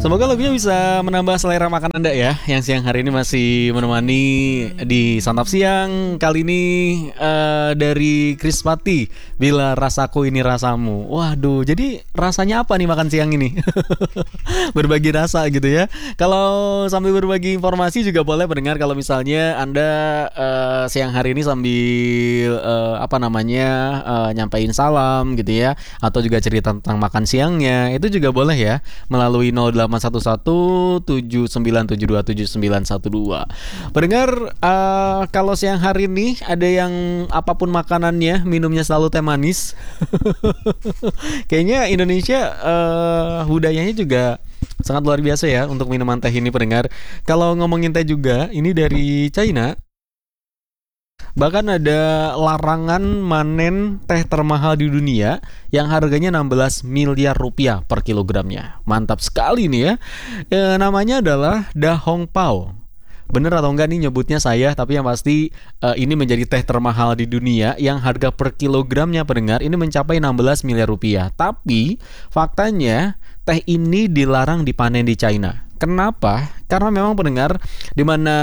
Semoga lagunya bisa menambah selera makan Anda ya, yang siang hari ini masih menemani di Santap Siang. Kali ini dari Krispati, Bila Rasaku Ini Rasamu. Waduh, jadi rasanya apa nih makan siang ini? Berbagi rasa gitu ya. Kalau sambil berbagi informasi juga boleh pendengar, kalau misalnya Anda siang hari ini sambil nyampain salam gitu ya, atau juga cerita tentang makan siangnya, itu juga boleh ya, melalui 0811-79727912. Pendengar, kalau siang hari ini ada yang apapun makanannya, minumnya selalu teh manis. Kayaknya Indonesia budayanya juga sangat luar biasa ya untuk minuman teh ini, pendengar. Kalau ngomongin teh juga, ini dari China. Bahkan ada larangan manen teh termahal di dunia yang harganya 16 miliar rupiah per kilogramnya. Mantap sekali nih ya. Namanya adalah Da Hong Pao. Bener atau enggak nih nyebutnya saya, tapi yang pasti ini menjadi teh termahal di dunia yang harga per kilogramnya, pendengar, ini mencapai 16 miliar rupiah. Tapi faktanya teh ini dilarang dipanen di China. Kenapa? Karena memang, pendengar, di mana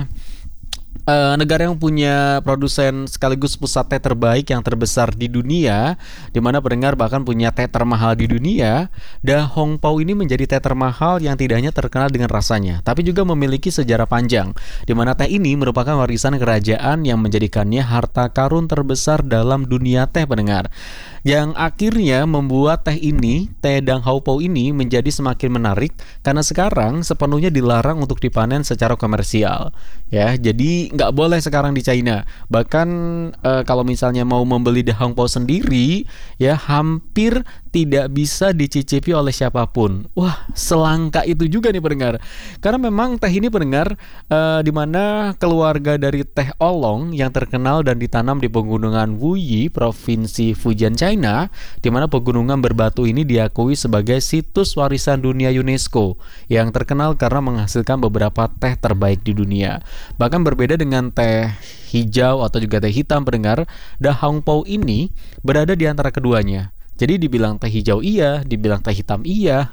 negara yang punya produsen sekaligus pusat teh terbaik yang terbesar di dunia, di mana pendengar bahkan punya teh termahal di dunia, Da Hong Pao ini menjadi teh termahal yang tidak hanya terkenal dengan rasanya, tapi juga memiliki sejarah panjang, di mana teh ini merupakan warisan kerajaan yang menjadikannya harta karun terbesar dalam dunia teh, pendengar. Yang akhirnya membuat teh ini, teh Da Hong Pao ini menjadi semakin menarik karena sekarang sepenuhnya dilarang untuk dipanen secara komersial. Ya, jadi nggak boleh sekarang di China. Bahkan kalau misalnya mau membeli Da Hong Pao sendiri, ya hampir tidak bisa dicicipi oleh siapapun. Wah, selangka itu juga nih, pendengar. Karena memang teh ini, pendengar, di mana keluarga dari teh oolong yang terkenal dan ditanam di pegunungan Wuyi, provinsi Fujian, China, di mana pegunungan berbatu ini diakui sebagai situs warisan dunia UNESCO yang terkenal karena menghasilkan beberapa teh terbaik di dunia. Bahkan berbeda dengan teh hijau atau juga teh hitam, pendengar, Da Hong Pao ini berada di antara keduanya. Jadi dibilang teh hijau iya, dibilang teh hitam iya.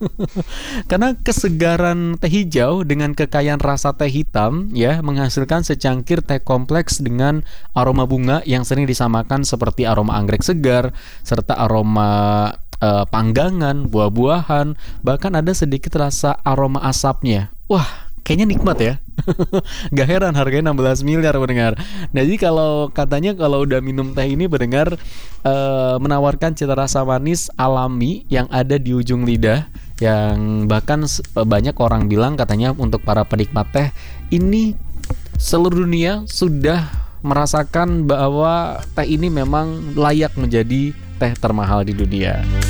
Karena kesegaran teh hijau dengan kekayaan rasa teh hitam ya menghasilkan secangkir teh kompleks dengan aroma bunga yang sering disamakan seperti aroma anggrek segar serta aroma panggangan, buah-buahan, bahkan ada sedikit rasa aroma asapnya. Wah, kayaknya nikmat ya. Gak heran harganya 16 miliar, pendengar. Nah, jadi kalau katanya kalau udah minum teh ini, pendengar, menawarkan cita rasa manis alami yang ada di ujung lidah, yang bahkan banyak orang bilang katanya untuk para penikmat teh ini seluruh dunia sudah merasakan bahwa teh ini memang layak menjadi teh termahal di dunia.